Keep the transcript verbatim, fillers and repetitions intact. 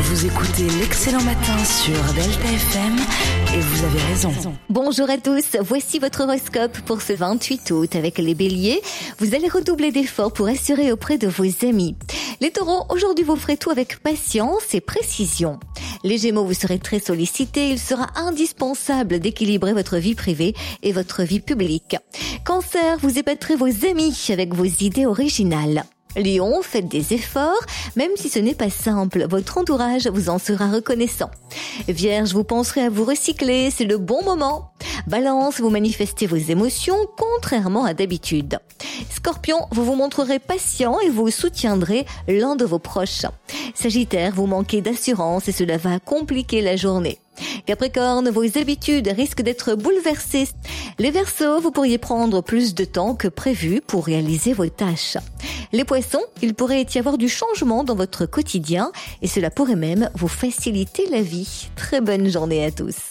Vous écoutez l'Excellent Matin sur Delta F M et vous avez raison. Bonjour à tous, voici votre horoscope pour ce vingt-huit août avec les béliers. Vous allez redoubler d'efforts pour assurer auprès de vos amis. Les taureaux, aujourd'hui vous ferez tout avec patience et précision. Les gémeaux, vous serez très sollicités, il sera indispensable d'équilibrer votre vie privée et votre vie publique. Cancer, vous épaterez vos amis avec vos idées originales. Lion, faites des efforts, même si ce n'est pas simple, votre entourage vous en sera reconnaissant. Vierge, vous penserez à vous recycler, c'est le bon moment. Balance, vous manifestez vos émotions contrairement à d'habitude. Scorpion, vous vous montrerez patient et vous soutiendrez l'un de vos proches. Sagittaire, vous manquez d'assurance et cela va compliquer la journée. Capricorne, vos habitudes risquent d'être bouleversées. Les Verseaux, vous pourriez prendre plus de temps que prévu pour réaliser vos tâches. Les Poissons, il pourrait y avoir du changement dans votre quotidien et cela pourrait même vous faciliter la vie. Très bonne journée à tous.